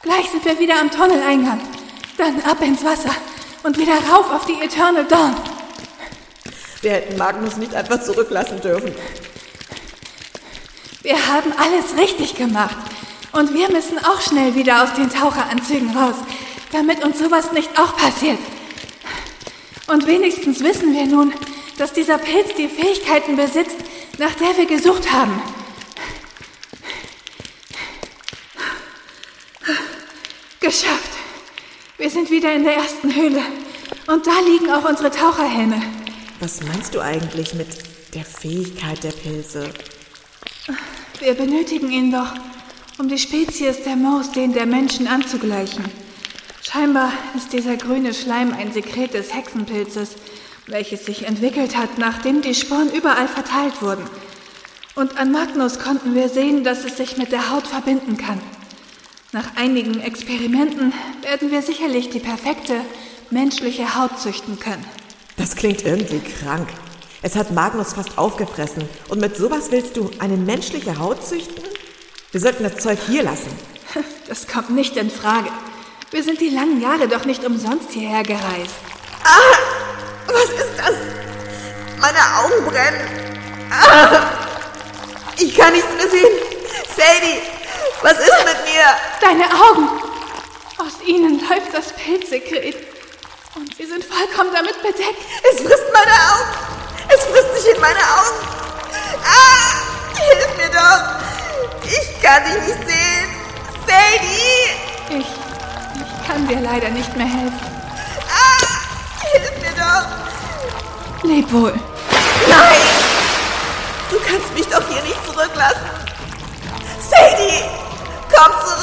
Gleich sind wir wieder am Tunneleingang. Dann ab ins Wasser und wieder rauf auf die Eternal Dawn. Wir hätten Magnus nicht einfach zurücklassen dürfen. Wir haben alles richtig gemacht. Und wir müssen auch schnell wieder aus den Taucheranzügen raus, damit uns sowas nicht auch passiert. Und wenigstens wissen wir nun, dass dieser Pilz die Fähigkeiten besitzt, nach der wir gesucht haben. Geschafft. Wir sind wieder in der ersten Höhle. Und da liegen auch unsere Taucherhelme. Was meinst du eigentlich mit der Fähigkeit der Pilze? Wir benötigen ihn doch, um die Spezies der Moos denen der Menschen anzugleichen. Scheinbar ist dieser grüne Schleim ein Sekret des Hexenpilzes, welches sich entwickelt hat, nachdem die Sporen überall verteilt wurden. Und an Magnus konnten wir sehen, dass es sich mit der Haut verbinden kann. Nach einigen Experimenten werden wir sicherlich die perfekte menschliche Haut züchten können. Das klingt irgendwie krank. Es hat Magnus fast aufgefressen. Und mit sowas willst du eine menschliche Haut züchten? Wir sollten das Zeug hier lassen. Das kommt nicht in Frage. Wir sind die langen Jahre doch nicht umsonst hierher gereist. Ah! Was ist das? Meine Augen brennen. Ah! Ich kann nichts mehr sehen. Sadie, was ist mit mir? Deine Augen! Aus ihnen läuft das Pilzsekret. Und sie sind vollkommen damit bedeckt. Es frisst meine Augen. Es frisst sich in meine Augen. Ah! Hilf mir doch. Ich kann dich nicht sehen. Sadie! Ich kann dir leider nicht mehr helfen. Ah! Hilf mir doch. Leb wohl. Nein! Du kannst mich doch hier nicht zurücklassen. Sadie, komm zurück.